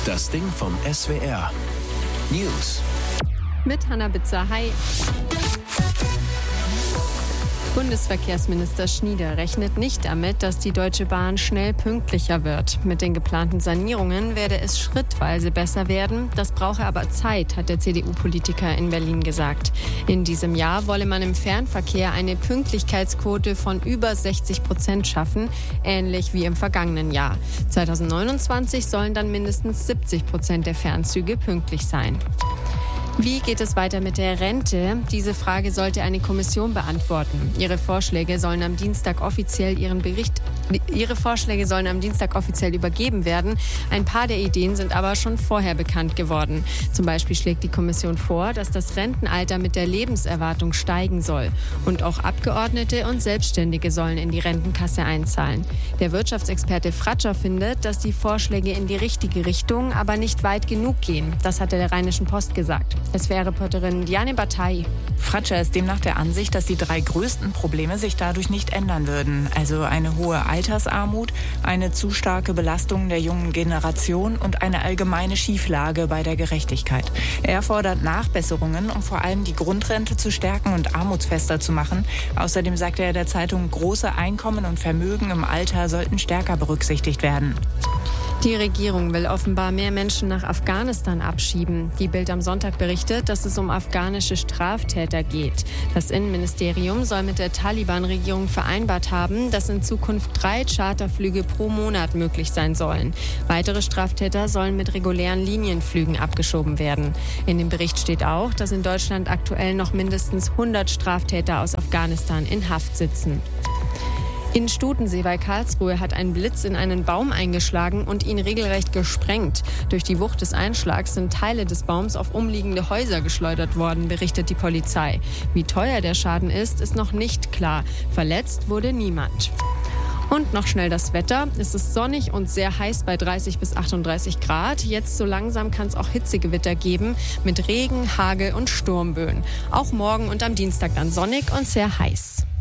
Das Ding vom SWR. News. Mit Hannah Bitzer. Hi. Bundesverkehrsminister Schnieder rechnet nicht damit, dass die Deutsche Bahn schnell pünktlicher wird. Mit den geplanten Sanierungen werde es schrittweise besser werden. Das brauche aber Zeit, hat der CDU-Politiker in Berlin gesagt. In diesem Jahr wolle man im Fernverkehr eine Pünktlichkeitsquote von über 60% schaffen, ähnlich wie im vergangenen Jahr. 2029 sollen dann mindestens 70% der Fernzüge pünktlich sein. Wie geht es weiter mit der Rente? Diese Frage sollte eine Kommission beantworten. Ihre Vorschläge sollen am Dienstag offiziell übergeben werden. Ein paar der Ideen sind aber schon vorher bekannt geworden. Zum Beispiel schlägt die Kommission vor, dass das Rentenalter mit der Lebenserwartung steigen soll. Und auch Abgeordnete und Selbstständige sollen in die Rentenkasse einzahlen. Der Wirtschaftsexperte Fratscher findet, dass die Vorschläge in die richtige Richtung, aber nicht weit genug gehen. Das hat er der Rheinischen Post gesagt. SWR-Reporterin Diane Bataille. Fratscher ist demnach der Ansicht, dass die 3 größten Probleme sich dadurch nicht ändern würden. Also eine hohe Altersarmut, eine zu starke Belastung der jungen Generation und eine allgemeine Schieflage bei der Gerechtigkeit. Er fordert Nachbesserungen, um vor allem die Grundrente zu stärken und armutsfester zu machen. Außerdem sagte er der Zeitung, große Einkommen und Vermögen im Alter sollten stärker berücksichtigt werden. Die Regierung will offenbar mehr Menschen nach Afghanistan abschieben. Die Bild am Sonntag berichtet, dass es um afghanische Straftäter geht. Das Innenministerium soll mit der Taliban-Regierung vereinbart haben, dass in Zukunft 3 Charterflüge pro Monat möglich sein sollen. Weitere Straftäter sollen mit regulären Linienflügen abgeschoben werden. In dem Bericht steht auch, dass in Deutschland aktuell noch mindestens 100 Straftäter aus Afghanistan in Haft sitzen. In Stutensee bei Karlsruhe hat ein Blitz in einen Baum eingeschlagen und ihn regelrecht gesprengt. Durch die Wucht des Einschlags sind Teile des Baums auf umliegende Häuser geschleudert worden, berichtet die Polizei. Wie teuer der Schaden ist, ist noch nicht klar. Verletzt wurde niemand. Und noch schnell das Wetter. Es ist sonnig und sehr heiß bei 30 bis 38 Grad. Jetzt so langsam kann es auch Hitzegewitter geben mit Regen, Hagel und Sturmböen. Auch morgen und am Dienstag dann sonnig und sehr heiß.